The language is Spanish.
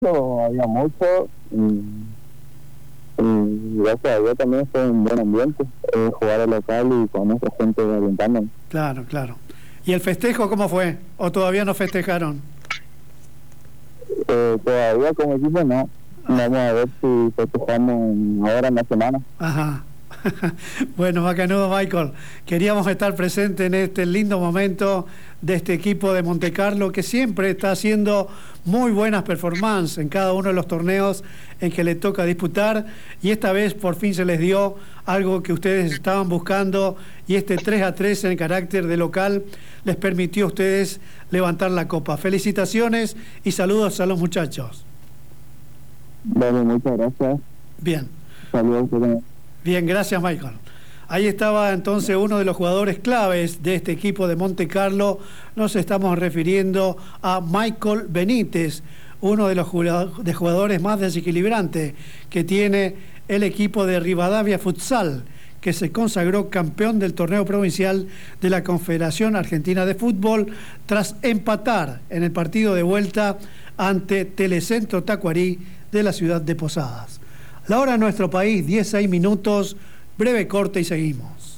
había mucho y gracias a Dios también fue un buen ambiente, jugar al local y con nuestra gente alentando. Claro, claro. ¿Y el festejo cómo fue? ¿O todavía no festejaron? Todavía como equipo no. Vamos a ver si festejamos ahora en la semana. Ajá. Bueno, macanudo Michael, queríamos estar presentes en este lindo momento de este equipo de Montecarlo que siempre está haciendo muy buenas performances en cada uno de los torneos en que le toca disputar, y esta vez por fin se les dio algo que ustedes estaban buscando, y este 3-3 en carácter de local les permitió a ustedes levantar la copa. Felicitaciones y saludos a los muchachos. Bueno, muchas gracias. Bien. Saludos. Bien, gracias Michael. Ahí estaba entonces uno de los jugadores claves de este equipo de Montecarlo. Nos estamos refiriendo a Michael Benítez, uno de los jugadores más desequilibrantes que tiene el equipo de Rivadavia Futsal, que se consagró campeón del torneo provincial de la Confederación Argentina de Fútbol tras empatar en el partido de vuelta ante Telecentro Tacuarí de la ciudad de Posadas. La hora en nuestro país, 16 minutos, breve corte y seguimos.